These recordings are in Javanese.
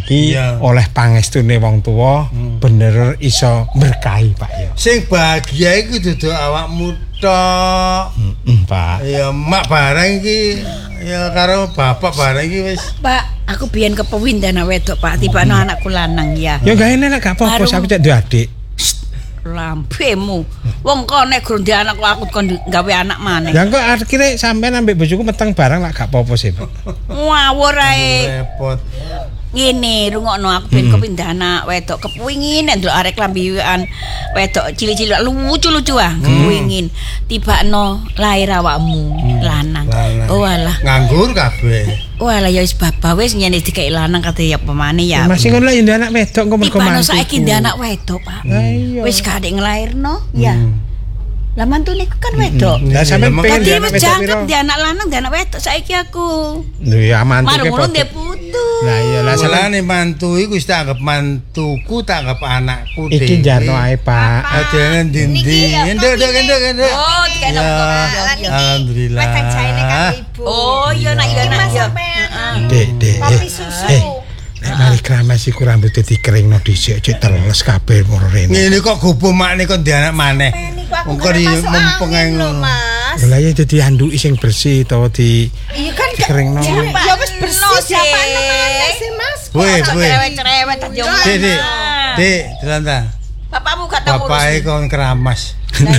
iki oleh pangestune wong tuwa bener iso berkahi Pak ya. Sing bahagia iku dudu awakmu tok. Pak. Ya mak barang iki ya karo bapak barang iki wis. Pak, aku biyen kepewindan wedok Pak, tibane anakku lanang ya. Ya gak enak gak apa-apa, aku cek duwe adik. Lambemu. Wong kok nek gurung anakku aku kon gawe anak maneh. Ya kok akhire sampean ambek bojoku meteng barang lak gak apa-apa sih, Pak. Ngawur ae. Repot. Ngene, rungokno aku ben kepindah anak wedok kepengin ndelok arek lambian wedok cilik-cilik lucu-lucu ah, kepengin tibakno lahir awakmu lanang. Oh alah. Nganggur kabeh. Walah ya wis baba wis nyene dikek lanang kate ya pemane ya. Masih ngono lek anak wedok kok mergo mantu. Saiki ndek anak wedok, Pak. Wis kadek nglairno ya. Lah mantune kan wedok. Lah sampean pengen dia anak wedok jangkep dia anak lanang dia anak wedok saiki aku. Lho ya mantu ke Marung ndek putu. Lah iya lah salahane mantu iku wis tak anggap mantuku tak anggap anakku dhewe. Iki jarno ae Pak. Aja ngendi-endi. Endek. Oh, dikene Alhamdulillah. Makan jaine kan Ibu. Oh, iya nak ya. Dek. Kopi susu. Nek mari kramas iku rambute dikeringno dhisik cek teles kabeh moro rene. Ngene kok gobo makne kok ndek anak maneh. Wong kok mumpung ngono. Mas. Lah ya dadi anduki sing bersih to di Iya kan dikeringno. ya wis bersih siapa maneh sih Mas. Weh. Cerewet-cerewet tak jong. Dek, delanta. Bapakmu gak tau Bapake kon keramas.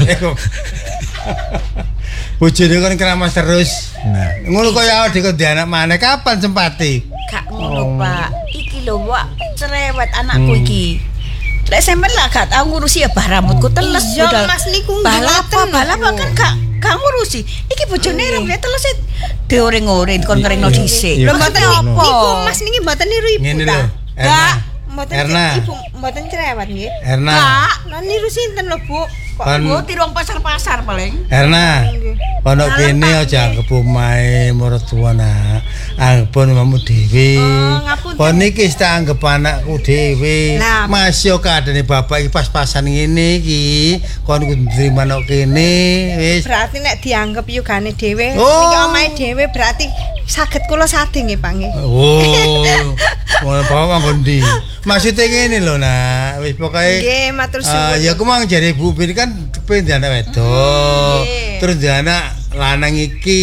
Bojone kon keramas terus. Nah, Ngono kok ya awake kok ndek anak maneh kapan sempati? Kak ngono, Pak. Iki lho, Wak, cerewet anakku iki. Lek sampean lah gak tau ngurusi ya bah rambutku teles Iya, budal. Mas niku balap kan gak ngurusi. Iki bojone rambutnya teles dioreng-oreng kon ngeringno dhisik. Iya. Lho mboten apa? Niku Mas niki mboten niru Ibu Ngene ta? lho. Kak, Mboten Erna. Ibu mboten cerewet nggih. Erna. Kak, Lah niru sinten lho Bu? Kon aku tirong pasar-pasar paling. Erna. Ono kene aja anggap omahe mertua nak. Anggap omamu dhewe. ngapunten. Kon iki wis tak anggap anakku dhewe. Lah. Mas yo kadane bapak iki pas-pasan ngene iki. Kon kudu nrimo nok kene wis. Berarti nek dianggap yugane dhewe, Oh. niki omahe dhewe berarti saged kula sade nggih Pak nggih. Oh. Wong bawa ngondi. Maksude ngene lho nak. Wis pokoke Nggih, matur suwun. ya aku mang jare Bu Bin kan pengen anak wedok. Nggih. Terus dia anak lanang iki.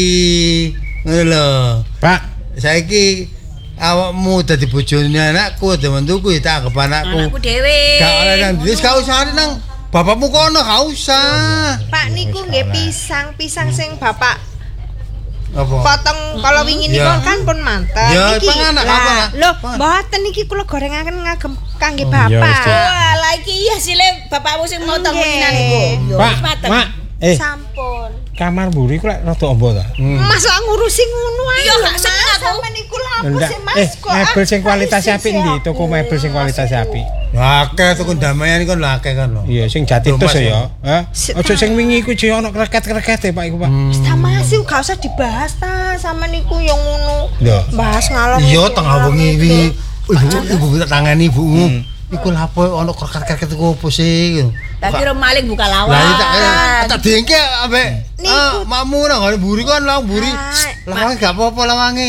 Ngono lho. Pak, Saiki awakmu dadi bojone anakku, dadi mentuku ya tak anggap anakku. Anakku dhewe. Gak oleh nang wis gak usah nang bapakmu kono, gak usah. Pak niku nggih pisang sing Bapak Apa? potong kalau wingi niku Ya. kan pun mantep. Ya, Niki, panganak, lah, apa? Lho, mboten niki kula gorengaken ngagem kangge Oh, iya, wis, Bapak. Dik. Wah, iki iya sile bapakmu sing motong Nggih. winginan iku. Yo Pak, wis maten. Mak, Sampun. kamar mburi ku lek rada amba ta? Masa ngurusi ngono ae. Iya, lho, gak seneng Mas. aku. Sampe niku lapo Ndak. sih Mas kok. Mebel sing kualitas apik ndi? Aku. Toko mebel sing kualitas apik. Akeh tuku damaian iku lho akeh kan lho. Iya, sing jati Lho, tes Mas, ya. Hah? Ojo sing wingi iku jek ono kreket-krekete Pak iku, Pak. Ta Mas iku gak usah dibahas ta sama niku yang ngono. Lho. Bahas ngalor. Iya tengah wengi iki. Ibu tak tangani ibumu. Iku lapo ono kreket-kreket iku opo sih? Tapi ro maling buka lawan. Lah tak dengke ambek makmu nang ngene mburi kan lang mburi. Lawange gak apa-apa lawange.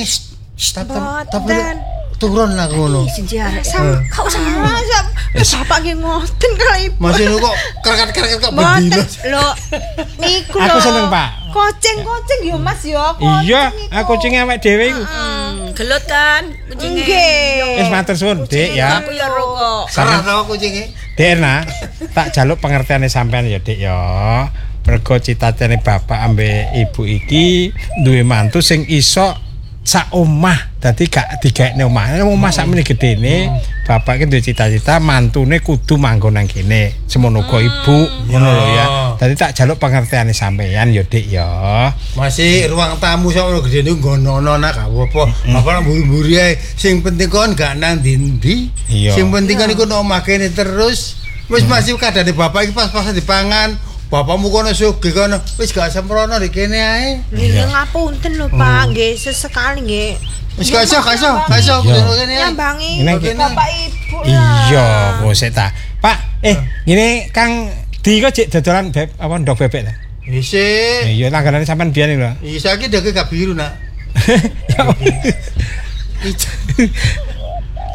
Tapi turun lah ngono. Sam, kau usah ngomong. Bapak nggih ngoten kalau Ibu. Masih kok kreket-kreket kok bendino. Lho, niku lho. Aku seneng, Pak. Koceng-koceng yo Mas yo. Iya, aku kucing awake dhewe iku. Gelut kan kucinge. Nggih. Wis matur suwun, Dik ya. Aku ya rokok. Serah to kucinge. Dik Erna, tak jaluk pengertiane sampean ya, Dik ya. Mergo cita-citane bapak ambek ibu iki duwe mantu sing iso sak omah, dadi gak digaekne omah. Omah sakmene gedene, bapak iki duwe cita-cita mantune kudu manggon nang kene. Semono uga ibu, ngono lho ya. Dadi tak jaluk pengertiane sampean ya, Dik ya. Masih ruang tamu sakmono gedene nggono nak gak apa-apa. Apa nang mburi-mburi ae. Sing penting kon gak nang ndi-ndi. Iya. Sing penting kan iku nang omah kene terus. Wis masih kadane bapak iki pas-pasan dipangan. Bapakmu kono sugih kono. Wis gak semprono di kene ae. Nggih ngapunten lho Pak, nggih sesekali nggih. Wis gak iso kene ae. Nyambangi Ini- Bapak Ibu lah. Iya, bosek ta. Pak, ngene Kang Di kok cek dodolan apa ndok bebek ta? Isih. Iya, langganane sampean biyen lho. Iya, saiki dege gak biru, Nak.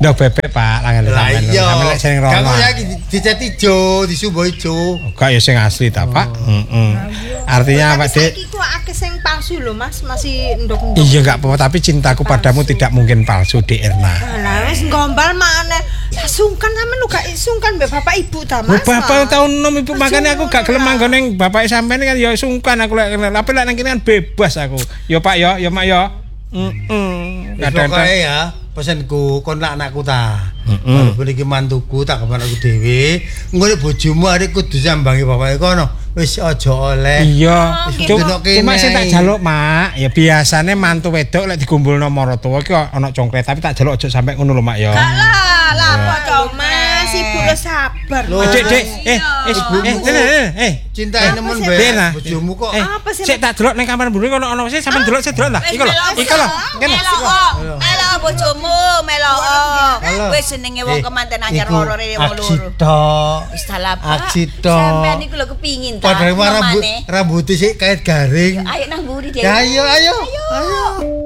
Ndok bebek Pak langan Lah sampean. iya. Sampeyan lek sing rono. Kamu saiki dicet ijo, disumbo ijo. Kok ya sing asli ta Pak. Heeh. Artinya Pak Dik. Saiki ku akeh sing palsu lho Mas, masih ndok-ndok. Iya enggak apa-apa tapi cintaku padamu tidak mungkin palsu Dik Erna. Lah wis gombal maneh. Sungkan sampean lu gak sungkan mbek bapak ibu ta Mas. Bapak tahun 6 ibu makanya aku gak gelem manggon ning bapak sampean kan ya sungkan aku lek tapi lek nang kene kan bebas aku. Ya Pak ya Mak ya. Kadang-kadang ya pesenku kon lak anakku ta. Walaupun iki mantuku tak kepan aku dhewe, engko nek bojomu arek kudu sambangi bapake kono. Wis aja oleh. Iya, Cuma cuma sing tak jaluk Mak, ya biasane mantu wedok lek dikumpulno maratuwa iki ana congklet tapi tak jaluk aja sampe ngono lho Mak ya. Lah apa to Mas, ibu lo sabar. Loh, Dek, Cintai nemen Dek, bae nah. bojomu kok. Apa sih? Sik tak delok ning kamar mburi kono ana sing sampean delok sik delok ta. Iku lho, iku lho. Kene. Melo bojomu, melo. Wis jenenge wong kemanten anyar loro rene wong loro. Wis salah Pak. Aksi tok. Sampeyan iku lho kepingin ta. Padahal rambut sik kait garing. Ayo nang mburi dhewe. Ya ayo.